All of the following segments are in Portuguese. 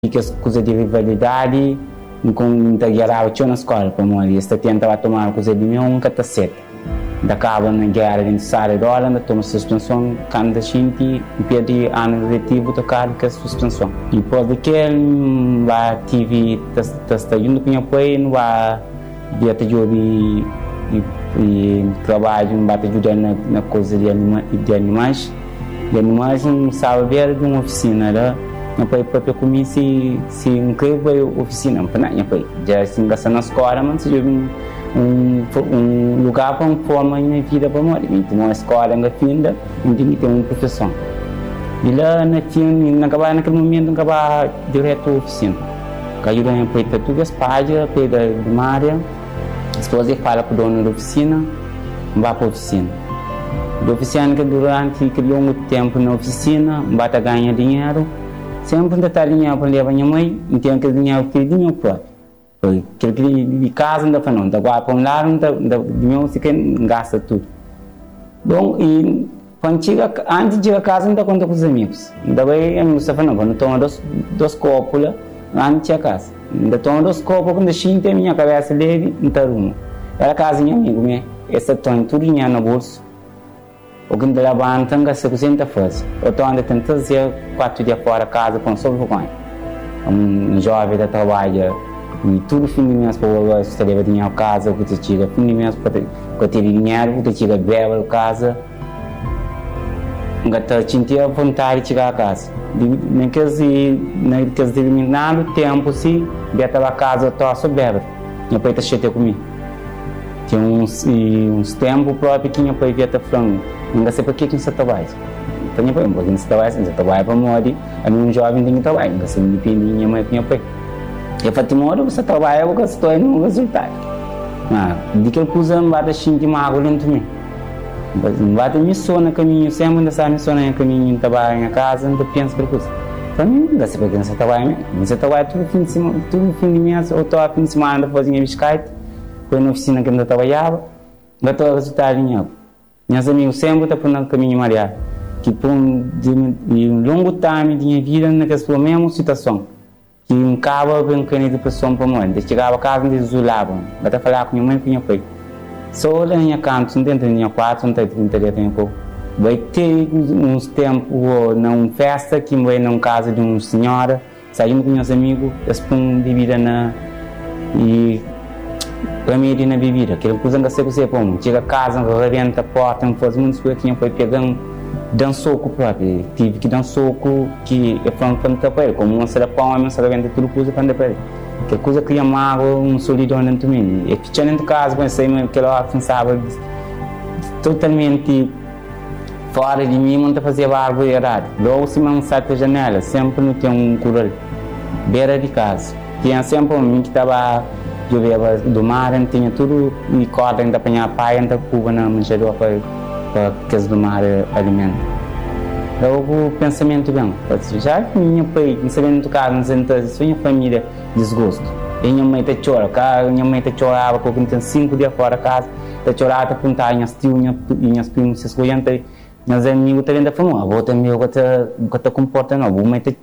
que as coisas de rivalidade com muita guerra tinha na escola para mim está tentava tomar coisa de mim um catacete da acaba na guerra de sala de hora toma suspensão quando a gente perde ano letivo tocar com a suspensão e depois de que vai tive está indo com apoio não vai dia te jogo e trabalho não vai te ajudar na coisa de animais não sabe ver de uma oficina lá não foi próprio comigo se incrível foi oficina para não foi já se gasta na escola mas se um lugar para uma forma na vida para morrer então uma escola na finda tem um professor e lá na acabar naquele momento não acabar direto à oficina que ajuda a para todas as páginas para de Maria depois ele fala para o dono da oficina vai para a oficina da oficina que durante aquele longo tempo na oficina vai ganhar dinheiro sempre ainda está dinheiro para levar a minha mãe então aquele dinheiro que ele meu próprio aquele de casa ainda para não agora para um lado de meu se quem gasta tudo bom e quando chega antes de chegar a casa ainda conta com os amigos ainda vai a moça falando quando toma dois copos lá antes de chegar a casa ainda toma dois copos quando xinte a minha cabeça leve então rumo era a casa minha amigo meu essa tem tudo dinheiro no bolso o que ainda levanta ainda se cozinha faz eu estou ainda tentando fazer 4 dias fora casa com sobrevergonha jovem da trabalha e tudo fim de mês para você levar dinheiro a casa que te chega fim de mês para ter dinheiro que te chega bebe a casa ainda tinha vontade de chegar a casa naqueles determinado tempo se bebe a casa eu só bebe depois está cheio comigo tinha uns tempos próprios que depois via frango não sei por que você trabalha então depois um pouquinho você trabalha para morrer a mim jovem tem que trabalhar não sei me pedir minha mãe eu falei você trabalha porque estou no resultado de que eu pus não vai deixar de mágoa dentro de mim não vai ter missão no caminho sempre ainda sabe missão no caminho trabalhar em casa ainda pensa que coisa para mim não sei por que você trabalha todo fim de mês ou todo fim de semana depois em biscoito foi na oficina que ainda trabalhava vai ter resultado em algo meus amigos sempre estão no caminho mariado que por um longo tempo de minha vida naquela mesma situação que acaba com a depressão para mim de chegava a casa e isolava até falar com minha mãe e com minha pai só lá em canto não tem minha quarto não tem tempo vai ter uns tempos numa festa que vai numa casa de uma senhora saímos com meus amigos expõe bebida e para mim na bebida aquela coisa que você põe chega a casa rebenta a porta não faz muitas coisas que eu fui pegando dá soco próprio tive que dar soco que eu falo para ele como uma será pão uma será vender tudo coisa para ele que coisa que mágoa solidão dentro de mim e que tinha dentro de casa pensei que ela pensava totalmente fora de mim não fazia algo errado logo se não sai da janela sempre não tinha um cural beira de casa tinha sempre um que estava jovem do mar tinha tudo e corda ainda apanhar pai ainda cuba na manchador para que as do mar alimento logo o pensamento bem já que minha pai não sabendo tocar não senta sua família desgosto e minha mãe te chora minha mãe te chorava porque tem 5 dias fora da casa te chorava te apontar minhas tios minhas primos se escolhendo meus amigos te ainda falam vou ter meu que te comporta não vou mãe te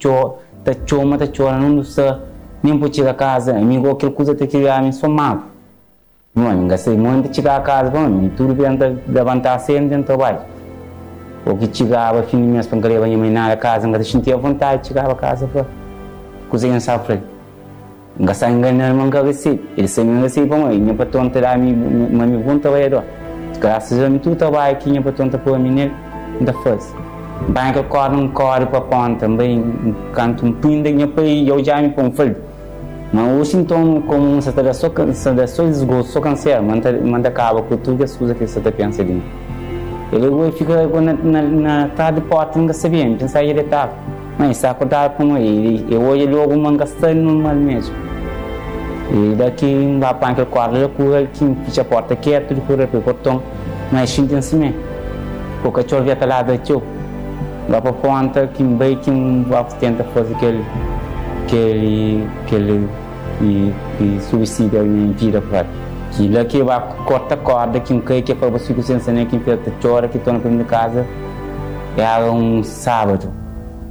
chora não sei nem pode chegar a casa amigo aquela coisa te criar me só mal não sei muito chegar a casa bom tudo dentro levantar sempre dentro do trabalho o que chegava fim de mês para querer minha mãe na casa não sentia vontade de chegar a casa para cozinhar safra não sei enganar não que assim ele se me assim para mim minha patrão terá me bom trabalhador graças a mim tudo trabalho que minha patrão tá por mim ainda faz bem que corre para ponta também canto pinda minha pai eu já me põe frio mas o sintoma como se está só desgosto só câncer manda acaba com tudo as coisas que você está pensando ele fica na tarde porta não sabia pensar ele estava mas está acordado com ele eu hoje logo uma gastando normal mesmo e daqui vai para aquele quarto que fecha a porta quieta tudo por aí portão mas sinto assim porque a chovia está lá da tio vai para a ponta que vai tentar fazer aquele suicídio em vida para que lá que vai corta corda que que para você que sensa nem que chora que estou na primeira casa é um sábado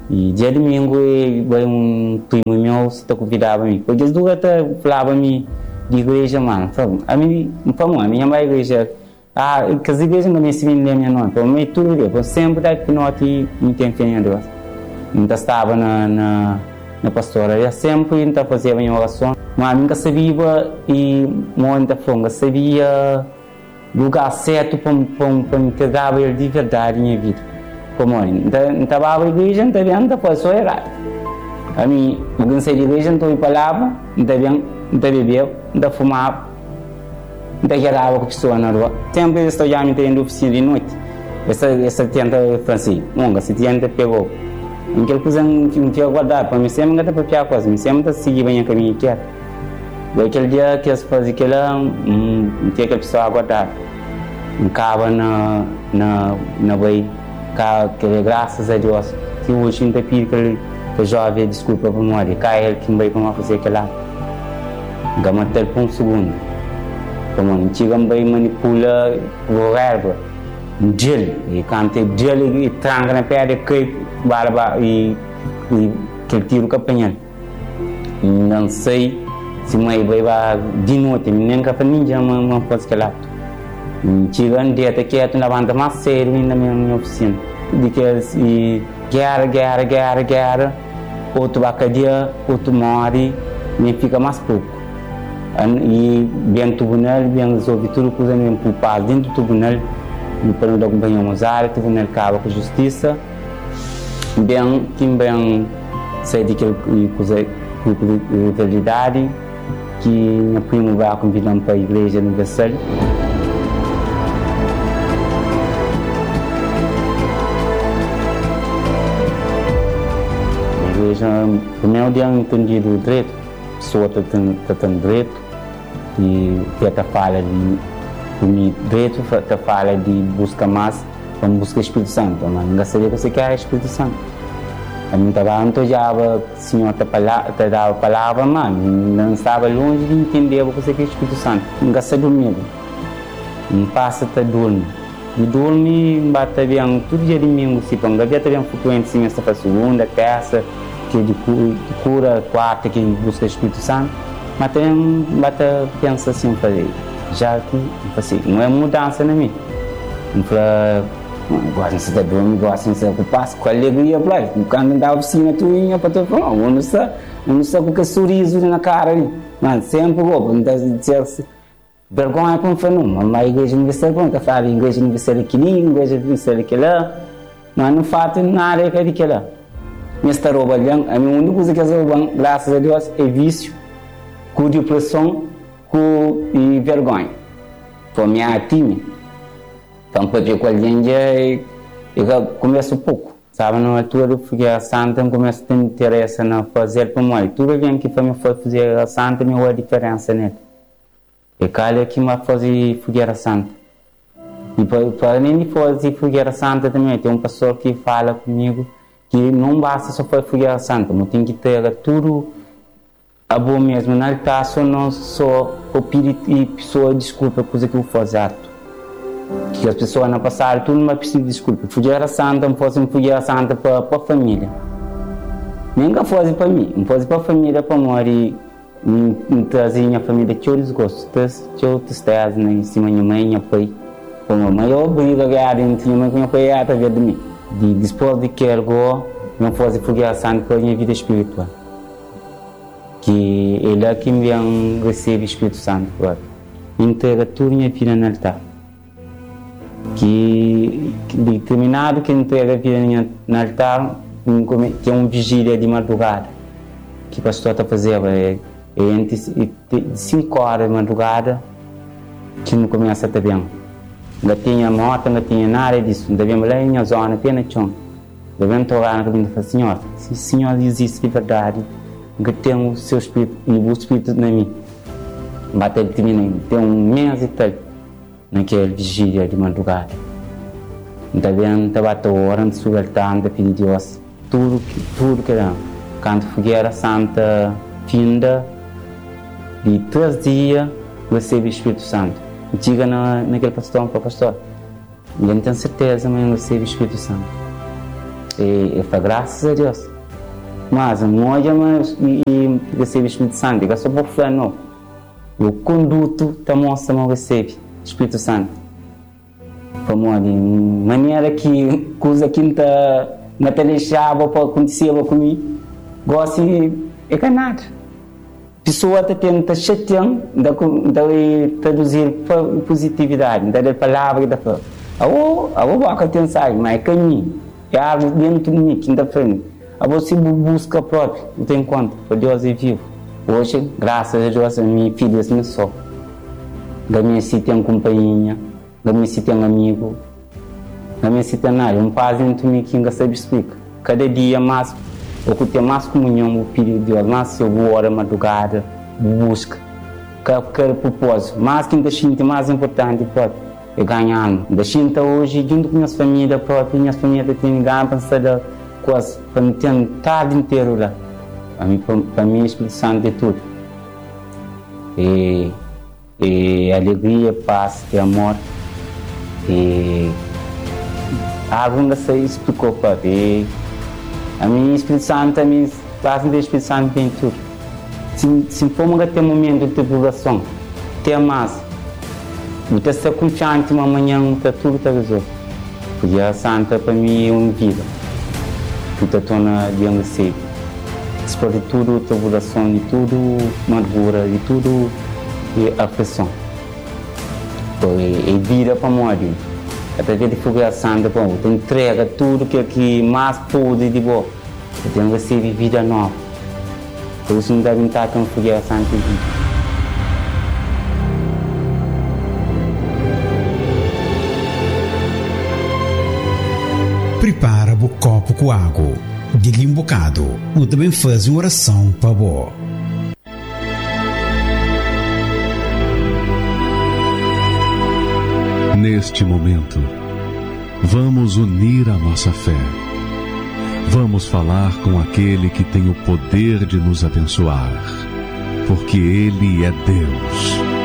E dia domingo veio primo meu se convidava-me, porque as duas falavam-me de igreja, mano. A minha mãe igreja, que as igrejas não me ensinam a minha nome, para mim tudo eu sempre dá que não te entendo a Deus. Então estava na pastora, eu sempre então fazia a minha oração, mas nunca sabia e muita fonga sabia lugar certo para entregar ele de verdade na minha vida. Como então estava a igreja, então vendo foi só errado. A mim, não sei de igreja, então eu falava, então bebia, então fumava, então gerava com a pessoa na rua. Sempre estou já me tendo oficina de noite. Essa tenta francês, monga, se tenta pegou. Aquela coisa não tinha guardado, para mim sempre não para piar coisa, me sempre seguir bem a caminho que era. Aquele dia que eles faziam aquela, não tinha aquela pessoa a guardar. Ficava na boi. Que graças a Deus, que hoje ainda pedi que jovem desculpa por morrer, cai ele que não vai como fazer aquela, gama ter por segundo, como não chega bem manipula o verbo, gel e quando tem gel e tranca na pedra que barba e que tiro capanha, não sei se mãe vai de noite nem que ninja não faz aquela. Chega um dia que eu não levanta mais sério na minha oficina. De que guerra, outro bacadia, outro morre, nem fica mais pouco. E bem o tribunal, bem resolve tudo que eu culpar dentro do tribunal, no plano da companhia Mozart, o tribunal acaba com a justiça, bem sai de rivalidade, que minha prima vai convidar para a igreja universal. Primeiro dia eu entendi do direito, a pessoa está tendo direito e está fala de direito, está fala de buscar mais, vamos buscar o Espírito Santo, mas não sabia que você quer o Espírito Santo. A minha trabalho não já o Senhor te dava a palavra, mas não estava longe de entender o que você quer o Espírito Santo. Não sei dormir, não passa a dormir. E dorme, bate bem, todo dia de domingo, se põe, havia também frequente, sim, esta segunda, terça, que de cura, quarta, que busca o Espírito Santo, mas também bate, pensa assim, fazer, já que, assim, não é mudança na mim. Não fala, gosto de se dormir, gosto de se ocupar, com alegria, quando andava a oficina, tu ia para tu falar, eu não sei com que sorriso na cara ali, mas sempre vou, não dizer vergonha para um fenômeno, mas a igreja universal, quando fala a igreja universal aqui, a igreja universal aqui lá, mas não faz nada daquilo lá. Nesta rouba, a minha única coisa que eu roubo, graças a Deus, é vício, com depressão e vergonha. Foi minha time. Então, para ver com alguém, eu começo pouco. Sabe, na altura eu fui a Santa, eu começo a ter interesse em fazer para mim. Tudo bem que para mim foi fazer a Santa, não há diferença nele. E calha que me fazer fogueira santa. E para mim fazer fogueira santa também, tem um pastor que fala comigo que não basta só fazer fogueira santa, mas tem que ter tudo a bom mesmo. Não está só o pedir e pessoa desculpa coisa que eu faço. Que as pessoas não passaram tudo, mas precisam de desculpa. Fogueira santa, não fosse uma fogueira santa para a família. Nem que fosse para mim, não fosse para a família, para morrer. Trazer a família que eu desgosto, que eu testei em cima da minha mãe e meu pai. Como a maior briga que eu tinha, minha mãe foi através de mim. Depois de que eu não fosse fogueira santa para a minha vida espiritual. Que ele é que me recebe o Espírito Santo. Entrega toda a minha vida no altar. Que determinado que entrega a vida no altar, que é uma vigília de madrugada. Que o pastor está fazendo. Entre 5 horas de madrugada que não começa a estar bem. Não tinha moto, não tinha nada disso. Devemos lá em zona apenas chão. Devemos tocar na cabeça e falar, Senhor, se o Senhor existe de verdade, que tem o seu Espírito e o Espírito na mim, bater de mim, tem um mês e tal, naquele vigília de madrugada. Devemos estar orando sobre o altar, pedir a Deus, tudo que dá. Quando fogueira santa finda, de 3 dias, recebe o Espírito Santo. Diga naquele pastor, para o pastor, ele não tem certeza, mas recebe o Espírito Santo. e faz graças a Deus. Mas e recebe o Espírito Santo, e só vou falar não. O conduto está mostrando que recebe o Espírito Santo. Para de maneira que coisa que não te deixava para acontecer comigo, gosto de nada. Pessoa tenta chatear, de traduzir positividade, da palavra da fé. A boca tem sabe, mas é caminho, é algo dentro de mim, que ainda frente. A você busca próprio, não tem conta, para Deus é vivo. Hoje, graças a Deus, a minha filha não só. Da minha se tem companhia, da minha se tem amigo, da minha se tem nada. Um paz dentro de mim que ainda sabe explicar. Cada dia mais, eu tenho mais comunhão, o filho de Deus, mais eu vou hora madrugada, busca. Quero propósito, mais que ainda sinto, mais importante próprio, é ganhar. Da sinto hoje, junto com minhas famílias próprias, minhas famílias têm ganho para coisas, para me ter um tarde inteiro lá. Para mim, o Espírito Santo é tudo. E alegria, paz e amor. E algo ainda se explicou para mim. A minha Espírito Santo, a minha paz do Espírito Santo tem tudo. Se formos a ter momento de divulgação, ter mais. Você está confiante, uma manhã, está tudo está resolvido. Porque a Santa para mim é uma vida. Que está torna de ansiedade. Depois de tudo, tribulação, de tudo, amargura, de tudo, aflição. E vida para morrer. Através de fogo a Santa, te entrega tudo que mais pode de bom. Você tem que receber vida nova. Por isso não deve estar com fogo a Santa. Prepara o copo com água. Diga um bocado, ou também faz uma oração para você. Neste momento, vamos unir a nossa fé. Vamos falar com aquele que tem o poder de nos abençoar, porque Ele é Deus.